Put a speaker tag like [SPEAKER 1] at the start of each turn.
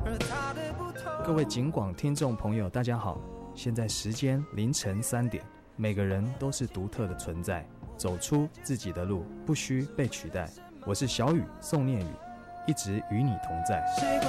[SPEAKER 1] 各位警广听众朋友大家好，现在时间凌晨3点，每个人都是独特的存在，走出自己的路，不需被取代。我是小雨宋念宇，一直与你同在。